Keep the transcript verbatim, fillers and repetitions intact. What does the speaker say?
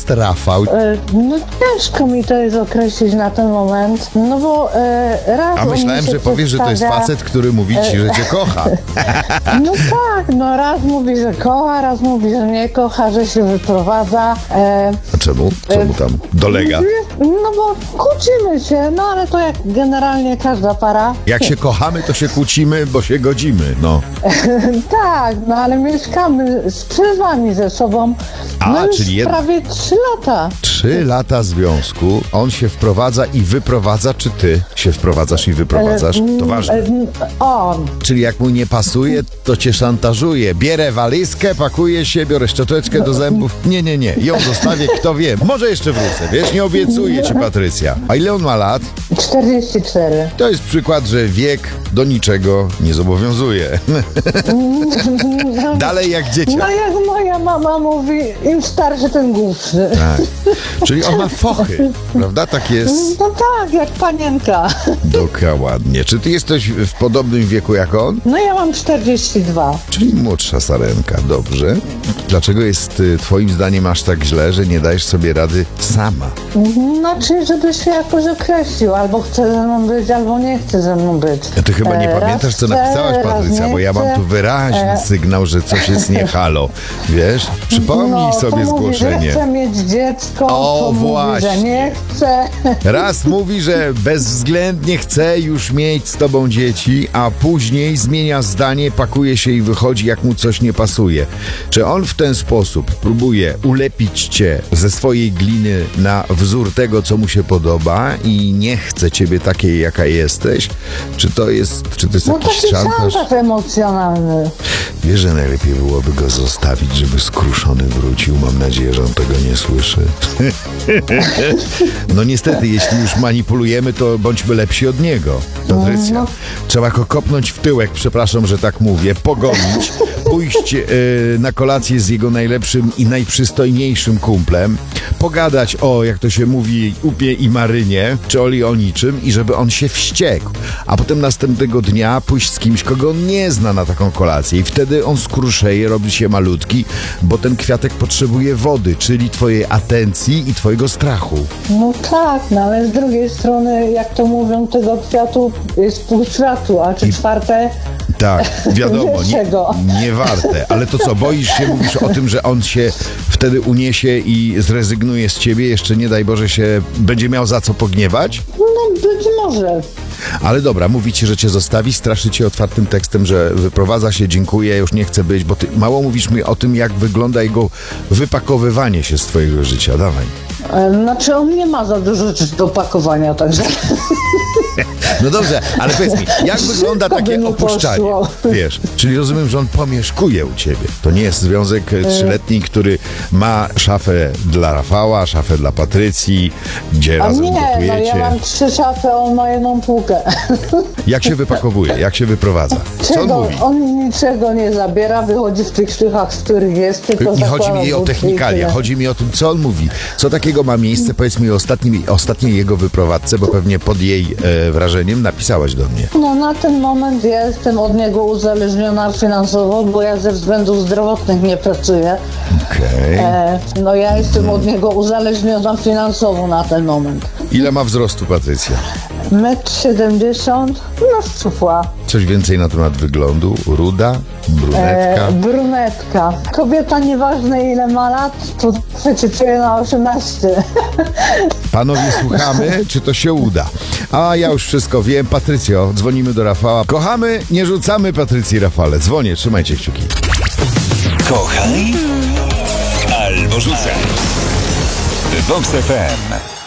jest Rafał? E, no ciężko mi to jest określić na ten moment, no bo e, raz A on myślałem, mi się że powiesz, że to jest przedstawia- facet, który mówi ci, że cię kocha. No tak, no raz mówi, że kocha, raz mówi, że nie kocha, że się wyprowadza. E, A czemu? Co mu tam dolega? no bo kłócimy się, no ale to jak generalnie każda para. Jak się kochamy, to się kłócimy, bo się godzimy, no. Tak, no ale mieszkamy z przerwami ze sobą. A, no już czyli jed- prawie trzy lata. Trzy lata związku, on się wprowadza i wyprowadza, czy ty się wprowadzasz i wyprowadzasz? To ważne. E, on. Czyli jak mu nie pasuje, to cię szantażuje. Bierę walizkę, pakuję się, biorę szczoteczkę do zębów. Nie, nie, nie. Ją zostawię, kto wie. Może jeszcze wrócę, wiesz? Nie obiecuję ci, Patrycja. A ile on ma lat? czterdzieści cztery. To jest przykład, że wiek do niczego nie zobowiązuje. Dalej jak dzieciak. No jak moja mama mówi, im starszy, tym głupszy. Tak. Czyli on ma fochy, prawda? Tak jest. No tak, jak panienka. Dokładnie. Czy ty jesteś w podobnym wieku jak on? No ja mam czterdzieści dwa. Czyli młodsza sarenka, dobrze. Dlaczego jest y, twoim zdaniem aż tak źle, że nie dajesz sobie rady sama? Znaczy, żeby się jakoś określił, albo chce ze mną być, albo nie chce ze mną być. A ty chyba nie E, pamiętasz, co raz chce, napisałaś, raz Patrycja, nie bo ja mam chce. tu wyraźny E, sygnał, że coś jest nie halo. Wiesz? Przypomnij no, sobie to mówi, zgłoszenie. że chce mieć dziecko, O, to właśnie. mówi, że nie chce. Raz mówi, że bezwzględnie chce już mieć z tobą dzieci, a później zmienia zdanie, pakuje się i wychodzi, jak mu coś nie pasuje. Czy on w ten sposób próbuje ulepić cię ze swojej gliny na wzór tego, co mu się podoba i nie chce ciebie takiej, jaka jesteś? Czy to jest, czy to jest No jakiś taki szantaż? szantaż emocjonalny. Wiesz, że najlepiej byłoby go zostawić, żeby skruszony wrócił. Mam nadzieję, że on tego nie słyszy. No niestety, jeśli już manipulujemy, to bądźmy lepsi od niego. Patrycja, No. trzeba go kopnąć w tyłek, przepraszam, że tak mówię, pogonić, pójść e, na kolację z jego najlepszym i najprzystojniejszym kumplem, pogadać o, jak to się mówi, upie i marynie, czy oli o niczym i żeby on się wściekł. A potem następnego dnia pójść z kimś, kogo on nie zna na taką kolację i wtedy on skruszeje, robi się malutki, bo ten kwiatek potrzebuje wody, czyli twojej atencji i twojego strachu. No tak, no ale z drugiej strony, jak to mówią, tego kwiatu jest pół światu, a czy I- czwarte... Tak, wiadomo, Wiesz nie, czego. nie warte. Ale to co, boisz się, mówisz o tym, że on się wtedy uniesie i zrezygnuje z ciebie, jeszcze nie daj Boże się będzie miał za co pogniewać? No być może. Ale dobra, mówi ci, że cię zostawi, straszy cię otwartym tekstem, że wyprowadza się, dziękuję, już nie chce być, bo ty mało mówisz mi o tym, jak wygląda jego wypakowywanie się z twojego życia. Dawaj. E, Znaczy on nie ma za dużo rzeczy do pakowania, także... No dobrze, ale powiedz mi, jak wygląda Wszystko by takie mu opuszczanie? poszło. Wiesz, czyli rozumiem, że on pomieszkuje u ciebie. To nie jest związek e, trzyletni, który ma szafę dla Rafała, szafę dla Patrycji, gdzie A razem nie, no gotujecie. ja mam trzy szafy, on ma jedną półkę. Jak się wypakowuje, jak się wyprowadza? Co on Czego? mówi? On niczego nie zabiera, wychodzi w tych sztychach, w których jest, tylko Nie chodzi zakłada mi o butki i technikalia, tyle. chodzi mi o tym, co on mówi. Co takiego ma miejsce, powiedz mi o ostatnim, ostatniej jego wyprowadzce, bo pewnie pod jej e, wrażeniem napisałaś do mnie. No na ten moment ja jestem od niego uzależniona finansowo, bo ja ze względów zdrowotnych nie pracuję. Okej. E, no ja jestem od niego uzależniona finansowo na ten moment. Ile ma wzrostu Patrycja? metr siedemdziesiąt, no szczupła. Coś więcej na temat wyglądu? Ruda? Brunetka? E, brunetka. Kobieta nieważne ile ma lat, to przeczytuje na osiemnaście. Panowie, słuchamy, czy to się uda. A ja już wszystko wiem. Patrycjo, dzwonimy do Rafała. Kochamy, nie rzucamy Patrycji, Rafale. Dzwonię, trzymajcie kciuki. Kochaj albo rzucaj. Vox F M.